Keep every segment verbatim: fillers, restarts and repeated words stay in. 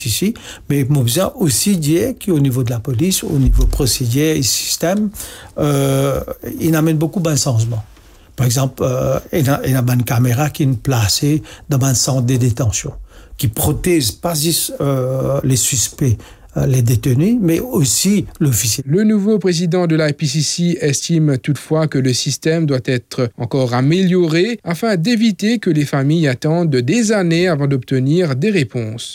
ici, mais nous besoin aussi dire qu'au niveau de la police, au niveau procédure et système, euh, il amène beaucoup de changements. Par exemple, euh, il y a, il y a une caméra qui est placée dans un centre de détention, qui protège pas juste euh, les suspects, euh, les détenus, mais aussi l'officier. Le nouveau président de l'I P C C estime toutefois que le système doit être encore amélioré afin d'éviter que les familles attendent des années avant d'obtenir des réponses.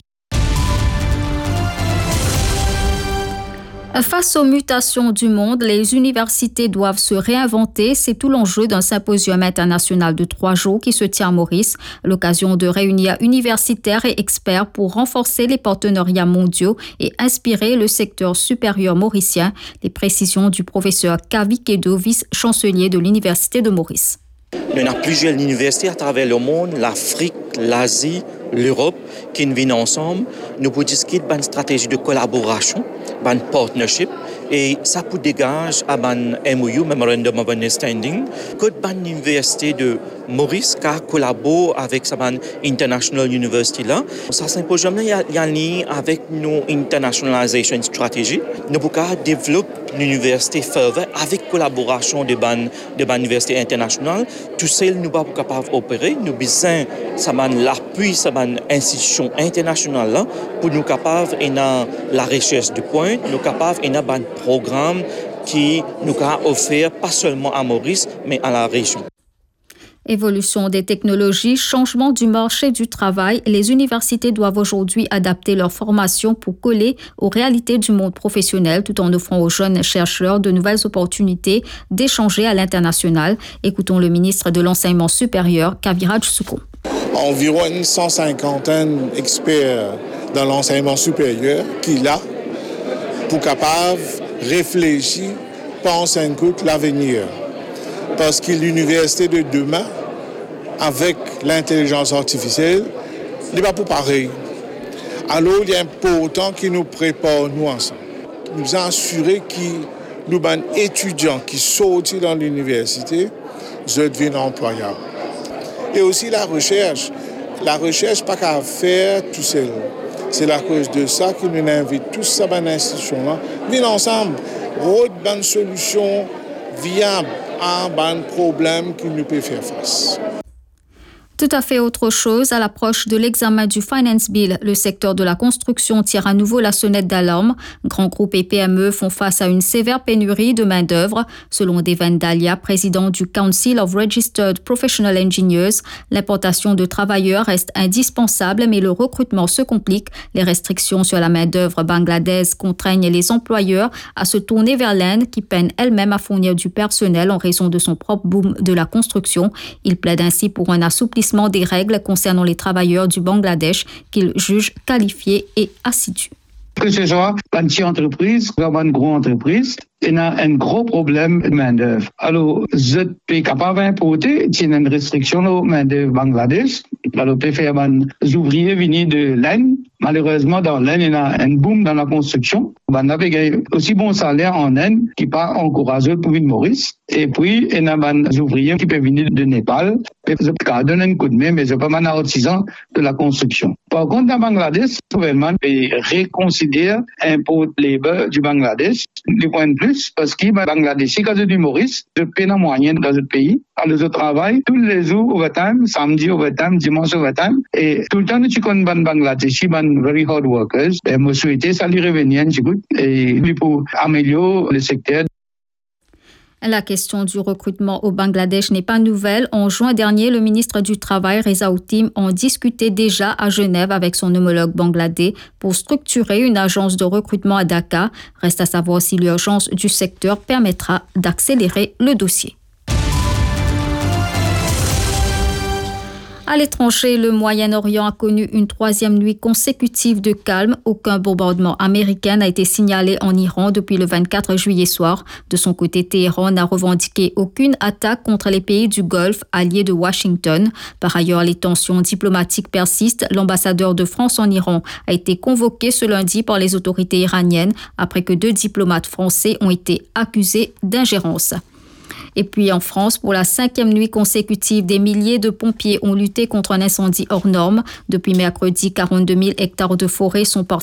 Face aux mutations du monde, les universités doivent se réinventer. C'est tout l'enjeu d'un symposium international de trois jours qui se tient à Maurice. L'occasion de réunir universitaires et experts pour renforcer les partenariats mondiaux et inspirer le secteur supérieur mauricien. Les précisions du professeur Kavi Kedo, vice-chancelier de l'Université de Maurice. Il y a plusieurs universités à travers le monde, l'Afrique, l'Asie, l'Europe, qui viennent ensemble. Nous pouvons discuter d'une stratégie de collaboration, d'un partnership, et ça peut dégager à un M O U, Memorandum of Understanding, que une université de Maurice qui collabore avec cette international university là. Ça symposium il y a un lien avec nos internationalization strategy. Nous pouvons développer l'université further avec collaboration de ban de ban université internationale. Tout seul nous pas capable opérer. Nous besoin ça l'appui ça institution internationale là pour nous capable et dans la recherche de pointe, nous capable et dans un programme qui nous a offert pas seulement à Maurice mais à la région. Évolution des technologies, changement du marché du travail, les universités doivent aujourd'hui adapter leur formation pour coller aux réalités du monde professionnel tout en offrant aux jeunes chercheurs de nouvelles opportunités d'échanger à l'international. Écoutons le ministre de l'Enseignement supérieur, Kaviraj Soukou. Environ une cent cinquantaine d'experts dans l'enseignement supérieur qui là pour capable réfléchir, penser un coup l'avenir. Parce que l'université de demain, avec l'intelligence artificielle, n'est pas pour pareil. Alors, il est important qu'ils nous préparent, nous ensemble. Nous assurer que nous, les étudiants qui sortent dans l'université, deviennent employables. Et aussi la recherche. La recherche, pas qu'à faire tout seul. C'est à cause de ça que nous invitons tous ces institutions-là, venir ensemble, trouver une solution viable à un problème qui nous peut faire face. Tout à fait autre chose, à l'approche de l'examen du Finance Bill, le secteur de la construction tire à nouveau la sonnette d'alarme. Grands groupes et P M E font face à une sévère pénurie de main-d'œuvre. Selon Devan Dalia, président du Council of Registered Professional Engineers, l'importation de travailleurs reste indispensable, mais le recrutement se complique. Les restrictions sur la main-d'œuvre bangladaises contraignent les employeurs à se tourner vers l'Inde, qui peine elle-même à fournir du personnel en raison de son propre boom de la construction. Il plaide ainsi pour un assouplissement des règles concernant les travailleurs du Bangladesh qu'il juge qualifiés et assidus. Que ce soit une petite entreprise ou une grande entreprise, il y a un gros problème de main-d'œuvre. Alors, je suis capable d'importer, il y a une restriction de main-d'œuvre Bangladesh. Alors, je peux faire des ouvriers venus de l'Inde. Malheureusement, dans l'Inde, il y a un boom dans la construction. On a aussi bon salaire en Inde qui n'est pas encouragé pour une Maurice. Et puis, il y a des ouvriers qui peuvent venir de Népal. Je peux donner un coup de main, mais je ne suis pas un artisan de la construction. Par contre, dans Bangladesh, le gouvernement peut réconsidérer l'impôt labor du Bangladesh. Du point de plus, parce que les Bangladeshis, quand ils du Maurice, je paye en moyenne dans le pays. Alors, je travaille tous les jours overtime, samedi overtime, dimanche overtime. Et tout le temps, tu connais les Bangladeshis, les very hard workers. Et je souhaite ça lui revenir, et pour améliorer le secteur. La question du recrutement au Bangladesh n'est pas nouvelle. En juin dernier, le ministre du Travail, Reza Outim, en discutait déjà à Genève avec son homologue bangladais pour structurer une agence de recrutement à Dhaka. Reste à savoir si l'urgence du secteur permettra d'accélérer le dossier. À l'étranger, le Moyen-Orient a connu une troisième nuit consécutive de calme. Aucun bombardement américain n'a été signalé en Iran depuis le vingt-quatre juillet soir. De son côté, Téhéran n'a revendiqué aucune attaque contre les pays du Golfe, alliés de Washington. Par ailleurs, les tensions diplomatiques persistent. L'ambassadeur de France en Iran a été convoqué ce lundi par les autorités iraniennes après que deux diplomates français ont été accusés d'ingérence. Et puis en France, pour la cinquième nuit consécutive, des milliers de pompiers ont lutté contre un incendie hors norme. Depuis mercredi, quarante-deux mille hectares de forêt sont partis